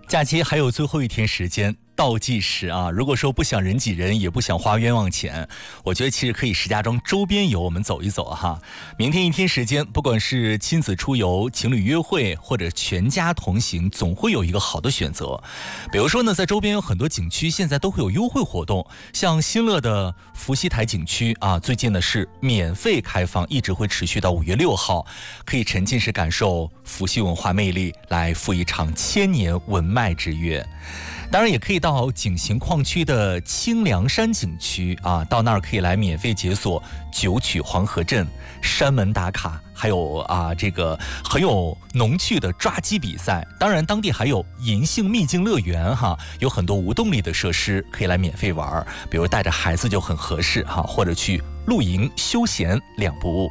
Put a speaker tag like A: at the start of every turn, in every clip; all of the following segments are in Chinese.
A: 假期还有最后一天时间，倒计时啊！如果说不想人挤人，也不想花冤枉钱，我觉得其实可以石家庄周边游我们走一走哈。明天一天时间，不管是亲子出游、情侣约会，或者全家同行，总会有一个好的选择。比如说呢，在周边有很多景区现在都会有优惠活动，像新乐的伏羲台景区啊，最近呢是免费开放，一直会持续到5月6号，可以沉浸式感受伏羲文化魅力，来赴一场千年文脉之约。当然也可以到景行矿区的清凉山景区啊，到那儿可以来免费解锁九曲黄河镇、山门打卡，还有这个很有农趣的抓鸡比赛。当然当地还有银杏秘境乐园哈，有很多无动力的设施可以来免费玩，比如带着孩子就很合适哈，或者去露营休闲两不误。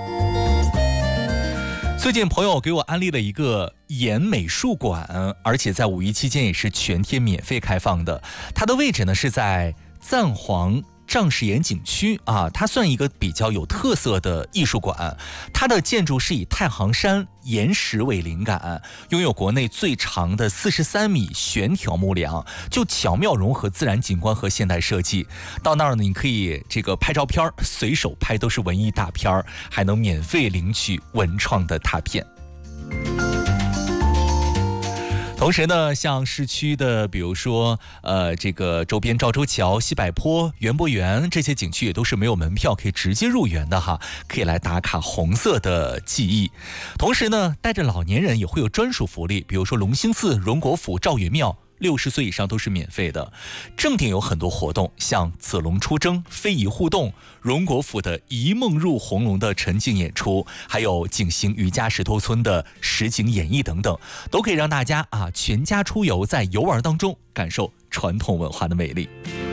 A: 最近朋友给我安利了一个盐美术馆，而且在5一期间也是全天免费开放的。它的位置呢是在赞皇丈士岩景区啊，它算一个比较有特色的艺术馆。它的建筑是以太行山岩石为灵感，拥有国内最长的43米悬挑木梁，就巧妙融合自然景观和现代设计。到那儿呢，你可以这个拍照片，随手拍都是文艺大片，还能免费领取文创的拓片。同时呢，像市区的，比如说这个周边赵州桥、西柏坡、园博园这些景区也都是没有门票，可以直接入园的哈，可以来打卡红色的记忆。同时呢，带着老年人也会有专属福利，比如说龙兴寺、荣国府、赵允庙。60岁以上都是免费的。正定有很多活动，像子龙出征、非遗互动、荣国府的一梦入红龙的沉浸演出，还有景行渔家石头村的实景演绎等等，都可以让大家全家出游，在游玩当中感受传统文化的魅力。